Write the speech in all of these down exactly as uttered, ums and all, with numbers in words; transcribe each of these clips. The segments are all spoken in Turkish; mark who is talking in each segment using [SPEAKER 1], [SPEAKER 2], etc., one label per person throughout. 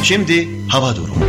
[SPEAKER 1] Şimdi hava durumu.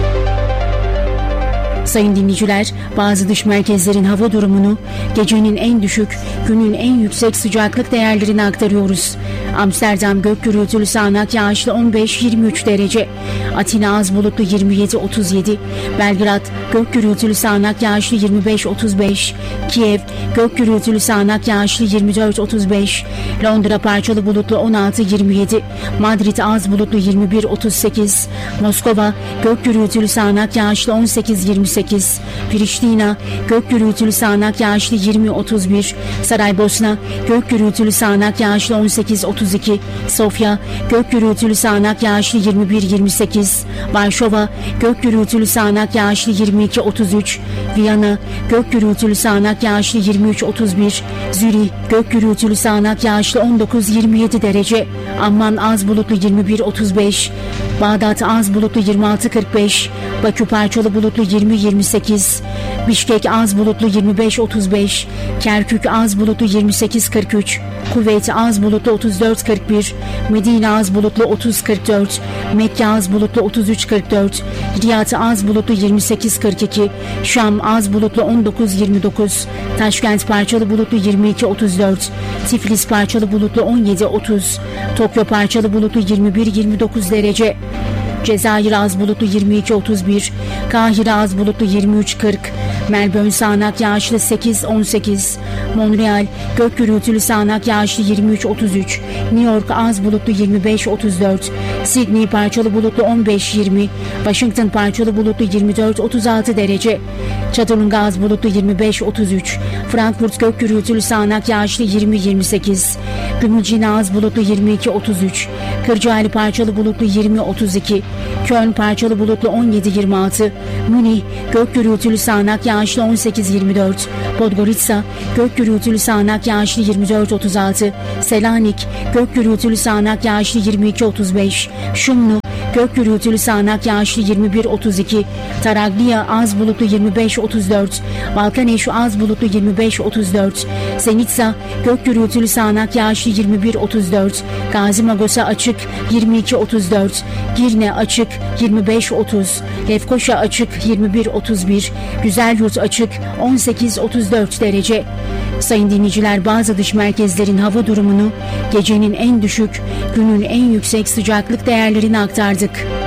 [SPEAKER 2] Sayın dinleyiciler, bazı dış merkezlerin hava durumunu, gecenin en düşük, günün en yüksek sıcaklık değerlerini aktarıyoruz. Amsterdam gök gürültülü sağanak yağışlı on beş yirmi üç derece. Atina az bulutlu yirmi yedi otuz yedi. Belgrad gök gürültülü sağanak yağışlı yirmi beş otuz beş. Kiev gök gürültülü sağanak yağışlı yirmi dört otuz beş. Londra parçalı bulutlu on altı yirmi yedi. Madrid az bulutlu yirmi bir otuz sekiz. Moskova gök gürültülü sağanak yağışlı on sekiz yirmi sekiz. Priştina gök gürültülü sağanak yağışlı yirmi otuz bir. Saraybosna gök gürültülü sağanak yağışlı on sekiz otuz iki. Sofya gök gürültülü sağanak yağışlı yirmi bir yirmi sekiz. Varşova gök gürültülü sağanak yağışlı yirmi iki otuz üç. Viyana gök gürültülü sağanak yağışlı yirmi üç otuz bir. Zürih gök gürültülü sağanak yağışlı on dokuz yirmi yedi derece. Amman az bulutlu yirmi bir otuz beş. Bağdat az bulutlu yirmi altı kırk beş. Bakü parçalı bulutlu yirmi yirmi sekiz. Bişkek az bulutlu yirmi beş otuz beş. Kerkük az bulutlu yirmi sekiz kırk üç. Kuveyt az bulutlu otuz dört kırk bir. Medine az bulutlu otuz kırk dört. Mekke az bulutlu otuz üç kırk dört. Riyad az bulutlu yirmi sekiz kırk iki. Şam az bulutlu on dokuz yirmi dokuz. Taşkent parçalı bulutlu yirmi iki otuz dört. Tiflis parçalı bulutlu on yedi otuz. Tokyo parçalı bulutlu yirmi bir yirmi dokuz derece. Cezayir az bulutlu yirmi iki otuz bir. Kahire az bulutlu yirmi üç kırk. Melbourne sağanak yağışlı sekiz on sekiz. Montreal gök gürültülü sağanak yağışlı yirmi üç otuz üç. New York az bulutlu yirmi beş otuz dört. Sydney parçalı bulutlu on beş yirmi. Washington parçalı bulutlu yirmi dört otuz altı derece. Chattanooga az bulutlu yirmi beş otuz üç. Frankfurt gök gürültülü sağanak yağışlı yirmi yirmi sekiz. Gümülcine az bulutlu yirmi iki otuz üç. Kırcaali parçalı bulutlu yirmi otuz iki. Köln parçalı bulutlu on yedi yirmi altı. Münih gök gürültülü sağanak yağışlı on sekiz yirmi dört. Podgorica gök gürültülü sağanak yağışlı yirmi dört otuz altı. Selanik gök gürültülü sağanak yağışlı yirmi iki otuz beş. Şumlu gök gürültülü sağanak yağışlı yirmi bir otuz iki. Taraglia az bulutlu yirmi beş otuz dört. Balkaneş az bulutlu yirmi beş otuz dört. Zenitsa gök gürültülü sağanak yağışlı yirmi bir otuz dört. Gazi Magosa açık yirmi iki otuz dört. Girne açık yirmi beş otuz. Lefkoşa açık yirmi bir otuz bir. Güzelyurt açık on sekiz otuz dört derece. Sayın dinleyiciler, bazı dış merkezlerin hava durumunu, gecenin en düşük, günün en yüksek sıcaklık değerlerini aktardık.